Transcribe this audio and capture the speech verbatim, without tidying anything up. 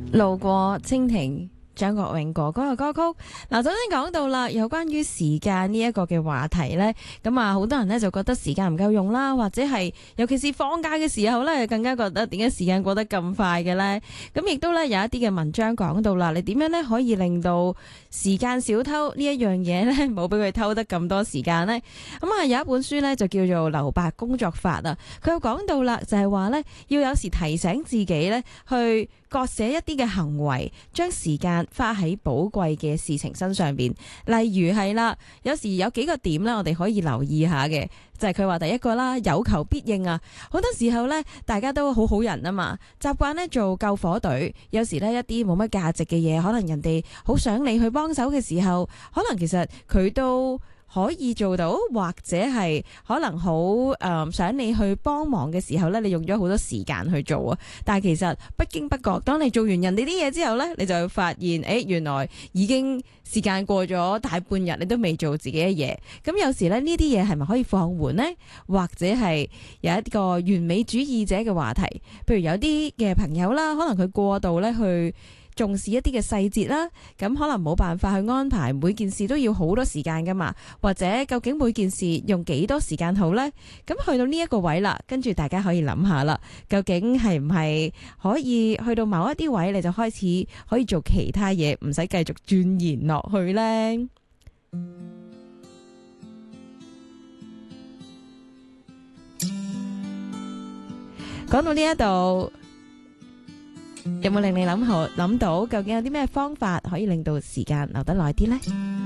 路過蜻蜓，張國榮哥哥嘅歌曲。嗱，首先講到啦，有關於時間呢一個嘅話題呢，咁啊，好多人呢就覺得時間唔夠用啦，或者係尤其是放假嘅時候呢，更加覺得點解時間過得咁快嘅呢？咁亦都呢有一啲嘅文章講到啦，你點樣呢可以令到時間小偷呢一樣嘢呢冇俾佢偷得咁多時間呢？咁啊，有一本書呢就叫做《留白工作法》啊，佢又講到啦，就係話呢要有時提醒自己呢去割捨一啲嘅行為，將時間花喺寶貴嘅事情身上邊。例如係啦，有時有幾個點咧，我哋可以留意下嘅，就係佢話第一個啦，有求必應啊。好多時候呢，大家都好好人啊嘛，習慣呢做救火隊。有時呢，一啲冇乜價值嘅嘢，可能人哋好想你去幫手嘅時候，可能其實佢都可以做到，或者係可能好誒、呃、想你去幫忙嘅時候呢，你用咗好多時間去做啊。但係其實不經不覺，當你做完人哋啲嘢之後呢，你就會發現，誒原來已經時間過咗大半日，你都未做自己嘅嘢。咁有時呢，呢啲嘢係咪可以放緩呢？或者係有一個完美主義者嘅話題，譬如有啲嘅朋友啦，可能佢過度呢去重視一啲嘅細節啦，咁可能冇辦法去安排每件事都要好多時間噶嘛，或者究竟每件事用幾多時間好呢？咁去到呢一個位啦，跟住大家可以諗下啦，究竟係唔係可以去到某一啲位，你就開始可以做其他嘢，唔使繼續鑽研落去呢？講到呢一度，有冇令你諗好諗到究竟有啲咩方法可以令到時間留得耐啲呢？